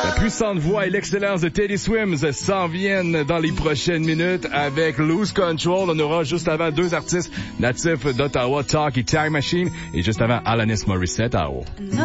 La puissante voix et l'excellence de Teddy Swims s'en viennent dans les prochaines minutes avec Lose Control. On aura juste avant 2 artistes natifs d'Ottawa, Talk et Time Machine, et juste avant Alanis Morissette à haut.